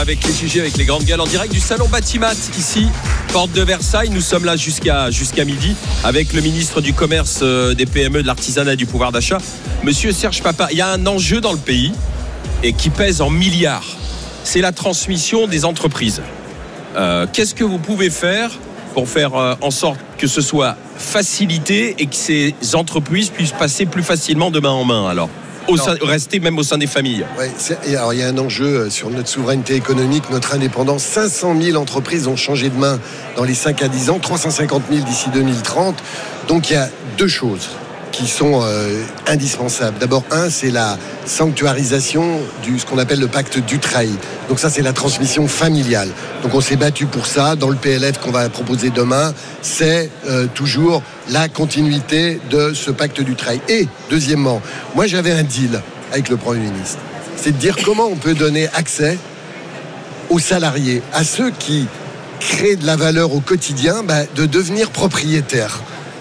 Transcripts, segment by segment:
Avec les sujets, avec les grandes gueules en direct du salon Batimat, ici, porte de Versailles. Nous sommes là jusqu'à midi avec le ministre du Commerce, des PME, de l'Artisanat et du pouvoir d'achat, Monsieur Serge Papin. Il y a un enjeu dans le pays et qui pèse en milliards. C'est la transmission des entreprises. Qu'est-ce que vous pouvez faire pour faire en sorte que ce soit facilité et que ces entreprises puissent passer plus facilement de main en main alors rester même au sein des familles. Ouais, alors il y a un enjeu sur notre souveraineté économique, notre indépendance. 500 000 entreprises ont changé de main dans les 5 à 10 ans, 350 000 d'ici 2030. Donc il y a deux choses qui sont indispensables. D'abord, c'est la sanctuarisation ce qu'on appelle le pacte Dutreil. Donc ça, c'est la transmission familiale. Donc on s'est battu pour ça. Dans le PLF qu'on va proposer demain, c'est toujours la continuité de ce pacte Dutreil. Et deuxièmement, moi j'avais un deal avec le Premier ministre. C'est de dire comment on peut donner accès aux salariés, à ceux qui créent de la valeur au quotidien, de devenir propriétaires,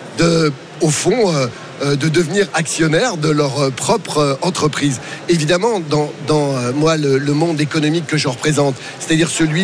au fond, de devenir actionnaires de leur propre entreprise. Évidemment, dans moi, le monde économique que je représente, c'est-à-dire celui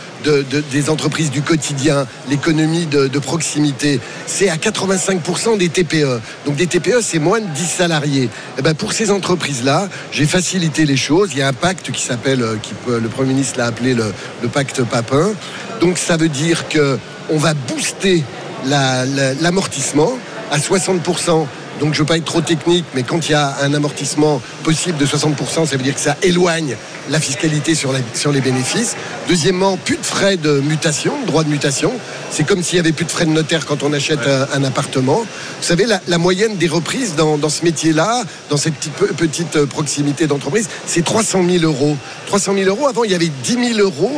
des entreprises du quotidien, l'économie de proximité, c'est à 85% des TPE. Donc des TPE, c'est moins de 10 salariés. Et pour ces entreprises-là, j'ai facilité les choses. Il y a un pacte qui s'appelle, le Premier ministre l'a appelé le pacte Papin. Donc ça veut dire qu'on va booster l'amortissement à 60%. Donc je ne veux pas être trop technique, mais quand il y a un amortissement possible de 60%, ça veut dire que ça éloigne la fiscalité sur les bénéfices. Deuxièmement, plus de frais de mutation, de droit de mutation. C'est comme s'il n'y avait plus de frais de notaire quand on achète un appartement. Vous savez, la moyenne des reprises dans ce métier-là, dans cette petite proximité d'entreprise, c'est 300 000 euros. 300 000 euros, avant il y avait 10 000 euros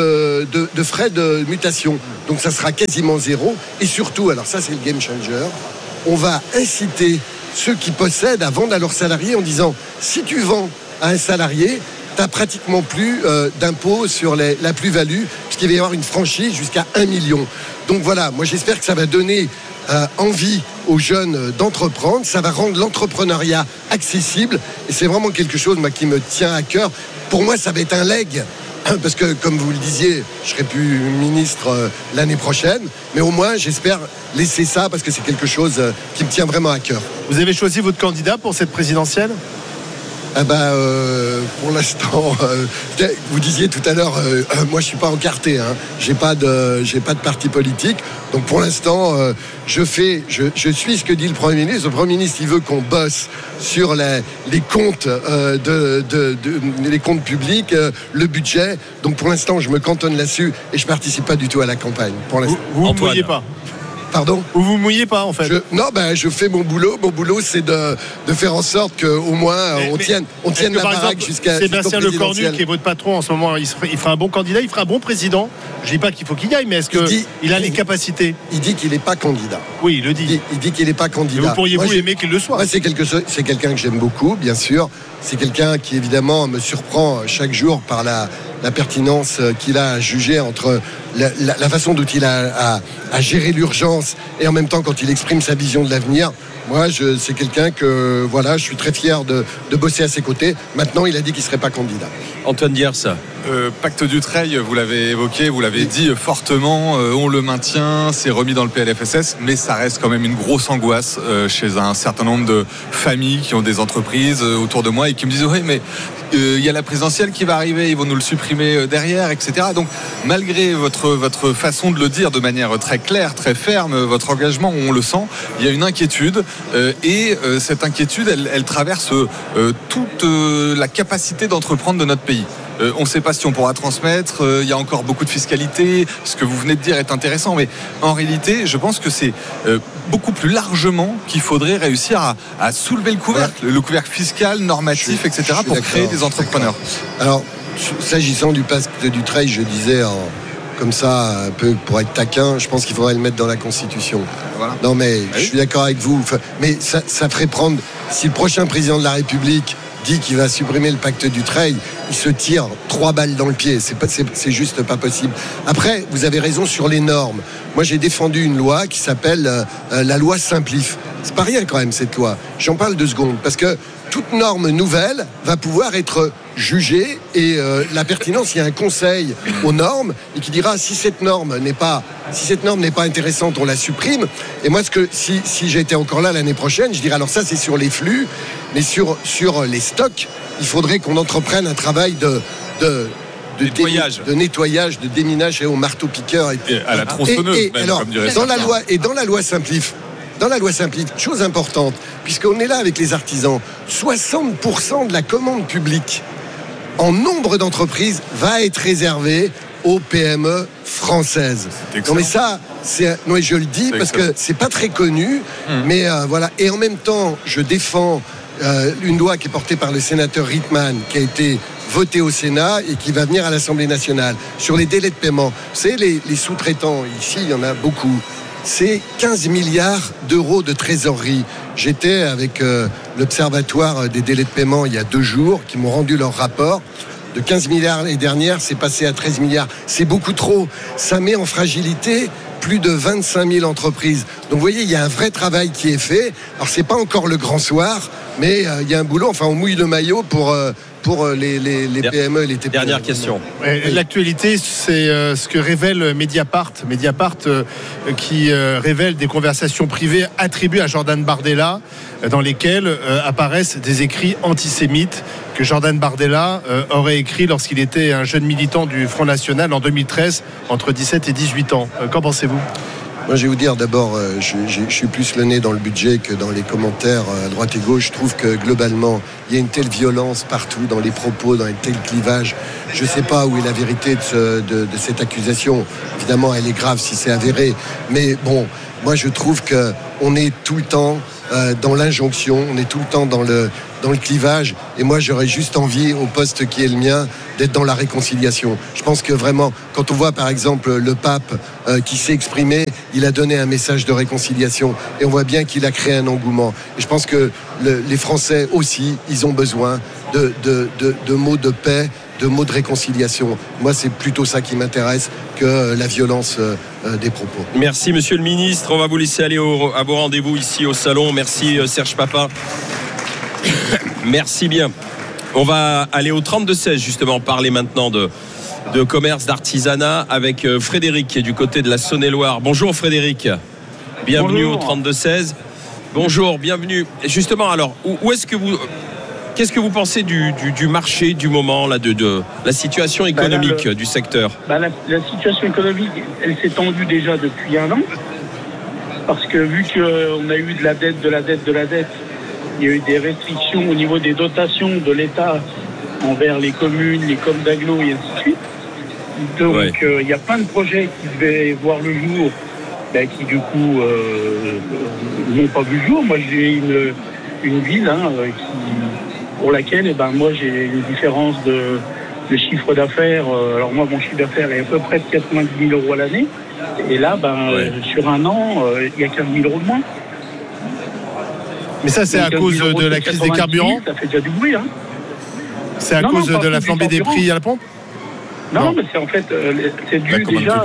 de frais de mutation. Donc ça sera quasiment zéro. Et surtout, alors ça c'est le game changer, on va inciter ceux qui possèdent à vendre à leurs salariés en disant si tu vends à un salarié, tu n'as pratiquement plus d'impôt sur la plus-value, puisqu'il va y avoir une franchise jusqu'à 1 million. Donc voilà, moi j'espère que ça va donner envie aux jeunes d'entreprendre, ça va rendre l'entrepreneuriat accessible, et c'est vraiment quelque chose qui me tient à cœur. Pour moi, ça va être un legs. Parce que, comme vous le disiez, je serai plus ministre l'année prochaine, mais au moins, j'espère laisser ça parce que c'est quelque chose qui me tient vraiment à cœur. Vous avez choisi votre candidat pour cette présidentielle ? Pour l'instant, vous disiez tout à l'heure, moi je suis pas encarté, j'ai pas de parti politique, donc pour l'instant, je suis ce que dit le Premier ministre. Le Premier ministre, il veut qu'on bosse sur les comptes les comptes publics, le budget. Donc pour l'instant, je me cantonne là-dessus et je participe pas du tout à la campagne. Pour l'instant. Vous ne mouillez pas. Pardon ? Vous mouillez pas en fait. Je fais mon boulot. Mon boulot, c'est de faire en sorte qu'au moins on tienne la baraque jusqu'à Sébastien Lecornu, qui est votre patron en ce moment, il fera un bon candidat, il fera un bon président. Je dis pas qu'il faut qu'il y aille, mais est-ce qu'il a les capacités ? Il dit qu'il n'est pas candidat. Oui, il le dit. Il dit qu'il n'est pas candidat. Et vous pourriez aimer qu'il le soit ? Moi, c'est quelqu'un que j'aime beaucoup, bien sûr. C'est quelqu'un qui, évidemment, me surprend chaque jour par la pertinence qu'il a à juger entre la façon dont il a à gérer l'urgence et en même temps quand il exprime sa vision de l'avenir. Moi, c'est quelqu'un que je suis très fier de bosser à ses côtés. Maintenant, il a dit qu'il ne serait pas candidat. Antoine Diers. Pacte Dutreil, vous l'avez évoqué, vous l'avez dit fortement, on le maintient, c'est remis dans le PLFSS, mais ça reste quand même une grosse angoisse chez un certain nombre de familles qui ont des entreprises autour de moi et qui me disent oui, mais il y a la présidentielle qui va arriver, ils vont nous le supprimer derrière, etc. Donc malgré votre façon de le dire de manière très claire, très ferme, votre engagement, on le sent, il y a une inquiétude et cette inquiétude, elle traverse toute la capacité d'entreprendre de notre pays. On ne sait pas si on pourra transmettre, il y a encore beaucoup de fiscalité, ce que vous venez de dire est intéressant, mais en réalité, je pense que c'est beaucoup plus largement qu'il faudrait réussir à soulever le couvercle fiscal, normatif, etc., pour créer des entrepreneurs. Alors, s'agissant du pacte Dutreil, je disais comme ça, un peu pour être taquin, je pense qu'il faudrait le mettre dans la Constitution. Voilà. Non, mais je suis d'accord avec vous, mais ça ferait prendre, si le prochain président de la République dit qu'il va supprimer le pacte Dutreil, il se tire 3 balles dans le pied. C'est juste pas possible. Après, vous avez raison sur les normes. Moi, j'ai défendu une loi qui s'appelle la loi Simplif. C'est pas rien quand même cette loi. J'en parle 2 secondes parce que toute norme nouvelle va pouvoir être juger et la pertinence. Il y a un conseil aux normes et qui dira si cette norme n'est pas intéressante, on la supprime. Et moi, si j'étais encore là l'année prochaine, je dirais alors ça c'est sur les flux, mais sur les stocks, il faudrait qu'on entreprenne un travail de nettoyage, de déminage et au marteau-piqueur. Et à la tronçonneuse, alors, comme dirait dans la loi Simplif, chose importante, puisqu'on est là avec les artisans, 60% de la commande publique en nombre d'entreprises va être réservée aux PME françaises. Non mais ça, je le dis parce que c'est pas très connu, mais voilà. Et en même temps, je défends une loi qui est portée par le sénateur Rittmann, qui a été votée au Sénat et qui va venir à l'Assemblée nationale sur les délais de paiement. Vous savez, les sous-traitants, ici, il y en a beaucoup. C'est 15 milliards d'euros de trésorerie. J'étais avec l'Observatoire des délais de paiement il y a 2 jours, qui m'ont rendu leur rapport. De 15 milliards l'année dernière, c'est passé à 13 milliards. C'est beaucoup trop. Ça met en fragilité plus de 25 000 entreprises. Donc vous voyez, il y a un vrai travail qui est fait. Alors c'est pas encore le grand soir, mais il y a un boulot. Enfin, on mouille le maillot pour les PME et les TPE. Dernière question. L'actualité, c'est ce que révèle Mediapart. Mediapart qui révèle des conversations privées attribuées à Jordan Bardella, dans lesquelles apparaissent des écrits antisémites que Jordan Bardella aurait écrit lorsqu'il était un jeune militant du Front National en 2013, entre 17 et 18 ans. Qu'en pensez-vous ? Moi, je vais vous dire, d'abord, je suis plus le nez dans le budget que dans les commentaires à droite et gauche. Je trouve que, globalement, il y a une telle violence partout, dans les propos, dans un tel clivage. Je ne sais pas où est la vérité de cette accusation. Évidemment, elle est grave si c'est avéré. Mais bon, moi, je trouve qu'on est tout le temps dans l'injonction, on est tout le temps dans le clivage. Et moi, j'aurais juste envie, au poste qui est le mien, d'être dans la réconciliation. Je pense que vraiment, quand on voit par exemple le pape qui s'est exprimé, il a donné un message de réconciliation et on voit bien qu'il a créé un engouement. Et je pense que les Français aussi, ils ont besoin de mots de paix, de mots de réconciliation. Moi, c'est plutôt ça qui m'intéresse que la violence des propos. Merci, monsieur le ministre. On va vous laisser aller à vos rendez-vous ici au salon. Merci, Serge Papin. Merci bien. On va aller au 32-16, justement, parler maintenant de commerce, d'artisanat avec Frédéric qui est du côté de la Saône-et-Loire. Bonjour Frédéric. Bienvenue au 32-16. Bonjour, bienvenue. Justement, alors, qu'est-ce que vous pensez du marché du moment, là, de la situation économique du secteur ? La situation économique, elle s'est tendue déjà depuis 1 an. Parce que vu qu'on a eu de la dette, il y a eu des restrictions au niveau des dotations de l'État envers les communes, les coms d'agglo et ainsi de suite. Donc il y a plein de projets qui devaient voir le jour, qui du coup n'ont pas vu le jour. Moi j'ai une ville pour laquelle moi j'ai une différence de chiffre d'affaires. Alors moi mon chiffre d'affaires est à peu près de 90 000 euros à l'année. Et là sur 1 an, il y a 15 000 euros de moins. Mais ça, c'est à cause de la crise des carburants. Ça fait déjà du bruit. C'est à cause de la flambée des prix à la pompe. Non, mais c'est en fait, c'est dû déjà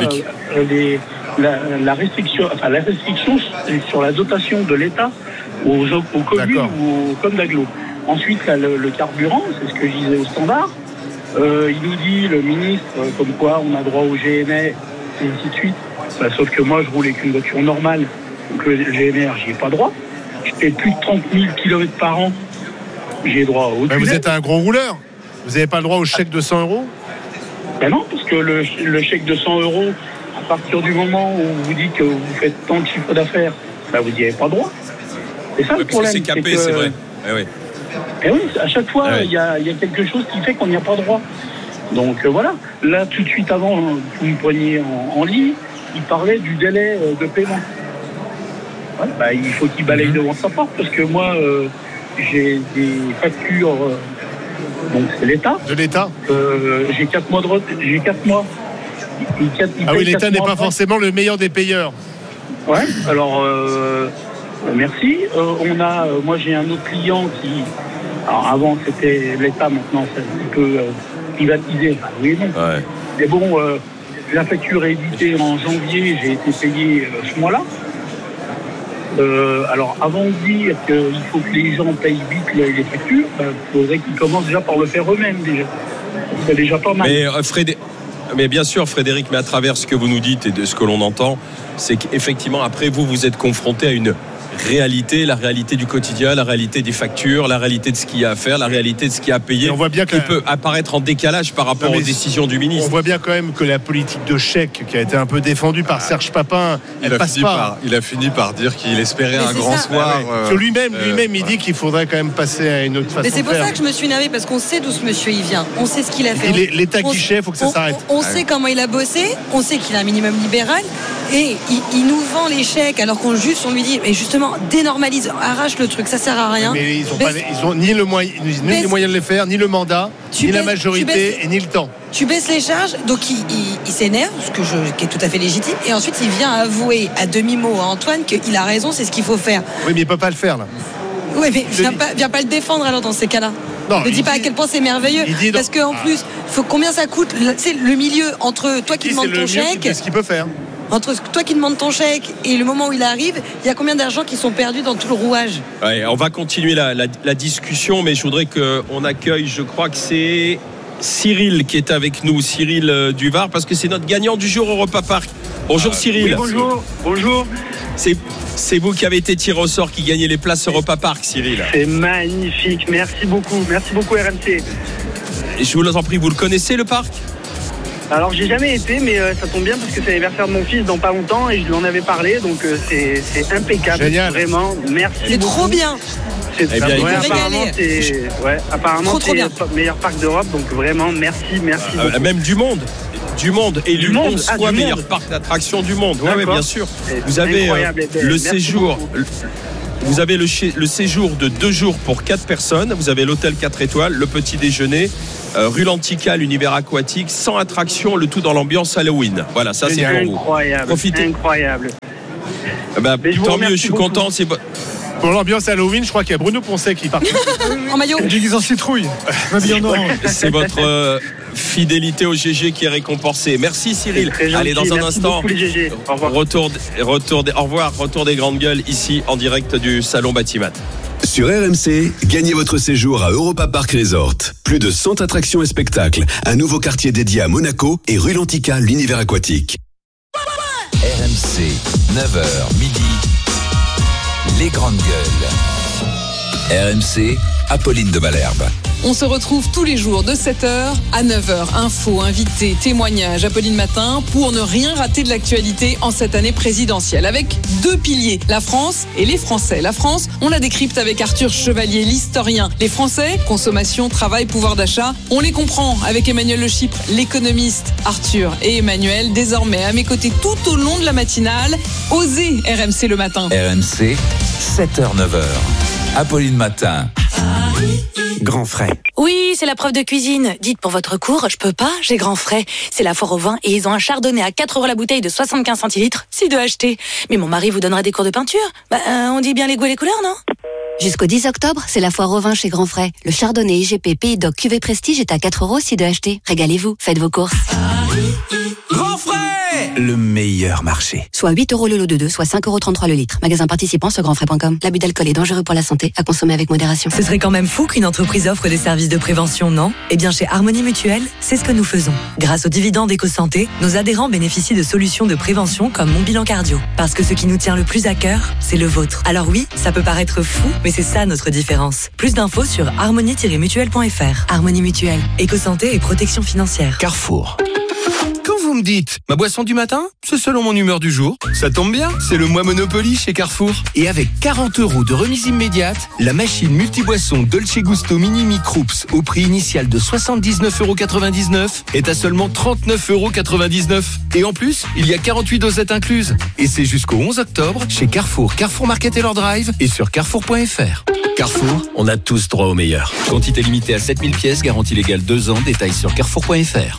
la restriction sur la dotation de l'État aux communes ou aux coms d'agglo. Ensuite, le carburant, c'est ce que je disais au standard. Il nous dit, le ministre, comme quoi on a droit au GNR et ainsi de suite. Sauf que moi, je roule avec une voiture normale, donc le GNR, j'y ai pas droit. Je fais plus de 30 000 km par an. J'ai droit au tunnel. Vous êtes un gros rouleur. Vous n'avez pas le droit au chèque de 100 euros ? Non, parce que le chèque de 100 euros, à partir du moment où vous dites que vous faites tant de chiffre d'affaires, vous n'y avez pas droit. C'est ça le problème. C'est capé, c'est vrai. Et oui, à chaque fois, il y a quelque chose qui fait qu'on n'y a pas droit. Donc voilà. Là, tout de suite avant, vous me preniez en ligne, il parlait du délai de paiement. Il faut qu'il balaye devant sa porte parce que moi j'ai des factures donc c'est l'État. De l'État. J'ai 4 mois de retard. J'ai 4 mois. L'État n'est pas forcément le meilleur des payeurs. Ouais. Alors merci. Moi j'ai un autre client qui. Alors avant c'était l'État, maintenant c'est un petit peu privatisé. Oui et non. Ouais. Mais bon, la facture est éditée en janvier. J'ai été payé ce mois-là. Alors, avant de dire qu'il faut que les gens payent vite les factures, il faudrait qu'ils commencent déjà par le faire eux-mêmes, déjà. C'est déjà pas mal. Mais bien sûr, Frédéric, mais à travers ce que vous nous dites et de ce que l'on entend, c'est qu'effectivement, après vous êtes confronté à une réalité, la réalité du quotidien, la réalité des factures, la réalité de ce qu'il y a à faire, la réalité de ce qu'il y a à payer, on voit bien qui peut apparaître en décalage par rapport aux décisions du ministre. On voit bien quand même que la politique de chèque qui a été un peu défendue par Serge Papin, elle passe pas. Il a fini par dire qu'il espérait un grand soir. Sur lui-même, il dit qu'il faudrait quand même passer à une autre façon de faire. Mais c'est pour ça que je me suis énervée, parce qu'on sait d'où ce monsieur il vient, on sait ce qu'il a fait. L'État guichet, il faut que ça s'arrête. On sait comment il a bossé, on sait qu'il a un minimum libéral, et il nous vend les chèques alors qu'on juste on lui dit mais justement dénormalise, arrache le truc, ça sert à rien. Mais ils ont ni les moyens de les faire, ni le mandat, ni la majorité et ni le temps. Tu baisses les charges, donc il s'énerve, qui est tout à fait légitime, et ensuite il vient avouer à demi-mot à Antoine qu'il a raison, c'est ce qu'il faut faire. Oui, mais il peut pas le faire là. Oui, mais viens pas le défendre alors dans ces cas-là. Non, ne dis pas à quel point c'est merveilleux. Parce qu'en plus, combien ça coûte, c'est le milieu entre toi qui demandes ton chèque. C'est ce qu'il peut faire. Entre toi qui demandes ton chèque et le moment où il arrive, il y a combien d'argent qui sont perdus dans tout le rouage? On va continuer la discussion, mais je voudrais qu'on accueille, je crois que c'est Cyril qui est avec nous, Cyril du Var, parce que c'est notre gagnant du jour Europa Park. Bonjour Cyril. Oui, bonjour. C'est vous qui avez été tiré au sort, qui gagnez les places Europa Park, Cyril. C'est magnifique, merci beaucoup RMC. Je vous en prie, vous le connaissez le parc? Alors j'ai jamais été, mais ça tombe bien parce que c'est l'anniversaire de mon fils dans pas longtemps et je lui en avais parlé, donc c'est impeccable. Génial. Vraiment, merci. C'est beaucoup. Trop bien. Apparemment c'est le meilleur parc d'Europe, donc vraiment merci beaucoup. Même du monde. Élu 11 fois meilleur parc d'attractions du monde. Oui, bien sûr. Vous avez le séjour. Vous avez le séjour de 2 jours pour 4 personnes. Vous avez l'hôtel 4 étoiles, le petit déjeuner, rue Lantica, l'univers aquatique, sans attraction, le tout dans l'ambiance Halloween. Voilà, ça c'est pour vous. Profitez. Incroyable. Tant mieux, je suis content. Pour l'ambiance Halloween, je crois qu'il y a Bruno Poncet qui participe. En maillot. Déguisé en citrouille. C'est votre fidélité au GG qui est récompensée. Merci Cyril. Allez, dans un instant, retour des grandes gueules ici en direct du Salon Batimat. Sur RMC, gagnez votre séjour à Europa Park Resort. Plus de 100 attractions et spectacles, un nouveau quartier dédié à Monaco et rue Lantica, l'univers aquatique. RMC, 9h midi, les grandes gueules. RMC, Apolline de Malherbe. On se retrouve tous les jours de 7h à 9h. Infos, invités, témoignages, Apolline Matin, pour ne rien rater de l'actualité en cette année présidentielle. Avec 2 piliers, la France et les Français. La France, on la décrypte avec Arthur Chevalier, l'historien. Les Français, consommation, travail, pouvoir d'achat, on les comprend avec Emmanuel Le Chypre, l'économiste. Arthur et Emmanuel, désormais à mes côtés tout au long de la matinale. Osez RMC le matin. RMC, 7h-9h. Apolline Matin. Grand Frais. Oui, c'est la preuve de cuisine. Dites pour votre cours, je peux pas, j'ai Grand Frais. C'est la foire au vin et ils ont un chardonnay à 4 € la bouteille de 75 centilitres, si de acheter. Mais mon mari vous donnera des cours de peinture. On dit bien les goûts et les couleurs, non? Jusqu'au 10 octobre, c'est la foire au vin chez Grand Frais. Le chardonnay IGP Pays d'Oc Cuvée Prestige est à 4 € si de acheter. Régalez-vous, faites vos courses. Grand Frais, le meilleur marché. Soit 8 € le lot de 2, soit 5,33 € le litre. Magasin participant sur grandfrais.com. L'abus d'alcool est dangereux pour la santé, à consommer avec modération. Ce serait quand même fou qu'une entreprise offre des services de prévention, non? Eh bien, chez Harmonie Mutuelle, c'est ce que nous faisons. Grâce aux dividendes EcoSanté, nos adhérents bénéficient de solutions de prévention comme Mon Bilan Cardio. Parce que ce qui nous tient le plus à cœur, c'est le vôtre. Alors oui, ça peut paraître fou, mais c'est ça notre différence. Plus d'infos sur harmonie-mutuelle.fr. Harmonie Mutuelle, EcoSanté et protection financière. Carrefour. Quand vous me dites ma boisson du matin, c'est selon mon humeur du jour. Ça tombe bien, c'est le mois Monopoly chez Carrefour. Et avec 40 € de remise immédiate, la machine multiboisson Dolce Gusto Mini Microups au prix initial de 79,99 € est à seulement 39,99 €. Et en plus, il y a 48 dosettes incluses. Et c'est jusqu'au 11 octobre chez Carrefour, Carrefour Market et leur drive et sur carrefour.fr. Carrefour, on a tous droit au meilleur. Quantité limitée à 7000 pièces, garantie légale 2 ans, détails sur carrefour.fr.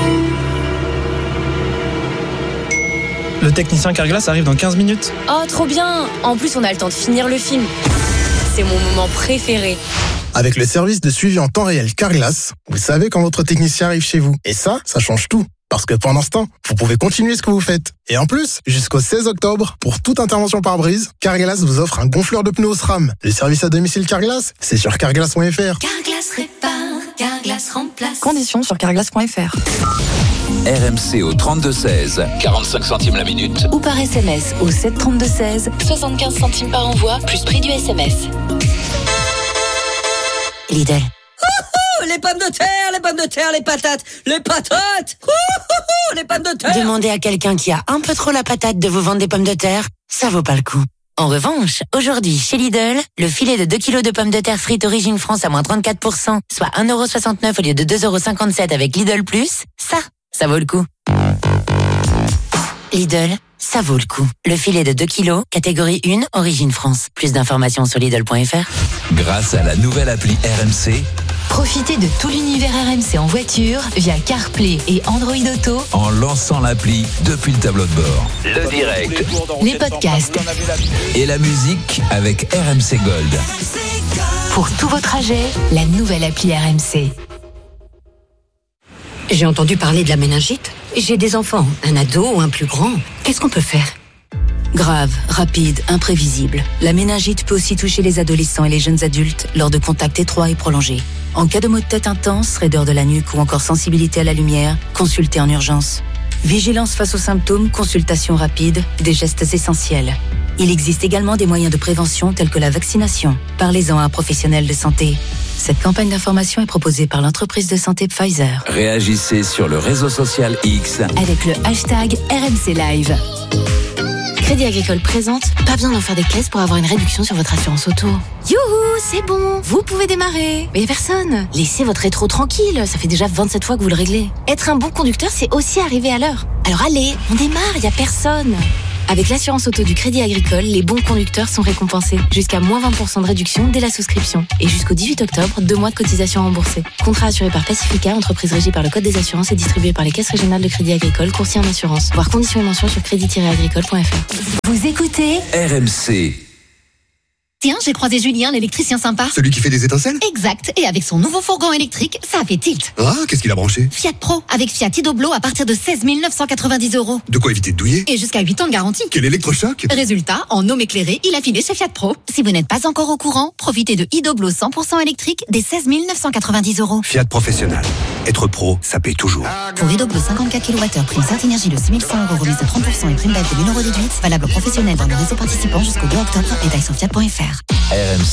Le technicien Carglass arrive dans 15 minutes. Oh, trop bien! En plus, on a le temps de finir le film. C'est mon moment préféré. Avec le service de suivi en temps réel Carglass, vous savez quand votre technicien arrive chez vous. Et ça change tout. Parce que pendant ce temps, vous pouvez continuer ce que vous faites. Et en plus, jusqu'au 16 octobre, pour toute intervention pare-brise, Carglass vous offre un gonfleur de pneus SRAM. Les services à domicile Carglass, c'est sur carglass.fr. Carglass répare, Carglass remplace. Conditions sur carglass.fr. RMC au 32-16, 45 centimes la minute. Ou par SMS au 732-16, 75 centimes par envoi, plus prix du SMS. Lidl. Les pommes de terre, les patates, les pommes de terre. Demandez à quelqu'un qui a un peu trop la patate de vous vendre des pommes de terre, ça vaut pas le coup. En revanche, aujourd'hui, chez Lidl, le filet de 2 kg de pommes de terre frites Origine France à moins 34%, soit 1,69€ au lieu de 2,57€ avec Lidl+, ça vaut le coup. Lidl, ça vaut le coup. Le filet de 2 kg, catégorie 1, Origine France. Plus d'informations sur Lidl.fr. Grâce à la nouvelle appli RMC, profitez de tout l'univers RMC en voiture via CarPlay et Android Auto en lançant l'appli depuis le tableau de bord. Le direct, les podcasts et la musique avec RMC Gold. Pour tous vos trajets, la nouvelle appli RMC. J'ai entendu parler de la méningite. J'ai des enfants, un ado ou un plus grand. Qu'est-ce qu'on peut faire ? Grave, rapide, imprévisible. La méningite peut aussi toucher les adolescents et les jeunes adultes lors de contacts étroits et prolongés. En cas de maux de tête intense, raideur de la nuque ou encore sensibilité à la lumière, consultez en urgence. Vigilance face aux symptômes, consultation rapide, des gestes essentiels. Il existe également des moyens de prévention tels que la vaccination. Parlez-en à un professionnel de santé. Cette campagne d'information est proposée par l'entreprise de santé Pfizer. Réagissez sur le réseau social X avec le hashtag RMC Live. Crédit Agricole présente, pas besoin d'en faire des caisses pour avoir une réduction sur votre assurance auto. Youhou, c'est bon, vous pouvez démarrer. Mais y a personne. Laissez votre rétro tranquille, ça fait déjà 27 fois que vous le réglez. Être un bon conducteur, c'est aussi arriver à l'heure. Alors allez, on démarre, y a personne. Avec l'assurance auto du Crédit Agricole, les bons conducteurs sont récompensés. Jusqu'à moins 20% de réduction dès la souscription. Et jusqu'au 18 octobre, 2 mois de cotisation remboursée. Contrat assuré par Pacifica, entreprise régie par le Code des assurances et distribué par les caisses régionales de Crédit Agricole, courtier en assurance. Voir conditions et mentions sur crédit-agricole.fr. Vous écoutez RMC. Tiens, j'ai croisé Julien, l'électricien sympa. Celui qui fait des étincelles ? Exact. Et avec son nouveau fourgon électrique, ça a fait tilt. Ah, qu'est-ce qu'il a branché ? Fiat Pro, avec Fiat Idoblo à partir de 16 990 €. De quoi éviter de douiller ? Et jusqu'à 8 ans de garantie. Quel électrochoc ? Résultat, en homme éclairé, il a filé chez Fiat Pro. Si vous n'êtes pas encore au courant, profitez de Idoblo 100% électrique des 16 990 €. Fiat Professionnel. Être pro, ça paye toujours. Pour Idoblo 54 kWh, prime Saint-Énergie de 6 100 €, remise de 30% et prime BEF de 1 000 € déduite. Valable professionnel dans le réseau participant jusqu'au 2 octobre. Détails sur fiat.fr. RMC.